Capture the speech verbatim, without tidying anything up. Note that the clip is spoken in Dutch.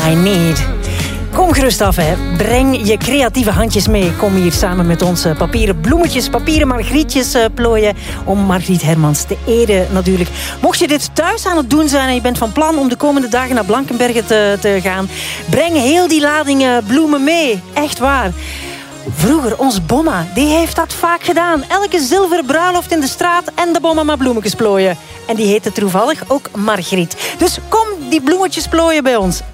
I Need. Kom gerust af, hè. Breng je creatieve handjes mee. Kom hier samen met ons papieren bloemetjes, papieren margrietjes uh, plooien. Om Margriet Hermans te eren natuurlijk. Mocht je dit thuis aan het doen zijn en je bent van plan om de komende dagen naar Blankenberge te, te gaan, breng heel die lading bloemen mee. Echt waar. Vroeger, ons Bomma, die heeft dat vaak gedaan. Elke zilveren bruiloft in de straat en de Bomma maar bloemetjes plooien. En die heette toevallig ook Margriet. Dus kom die bloemetjes plooien bij ons.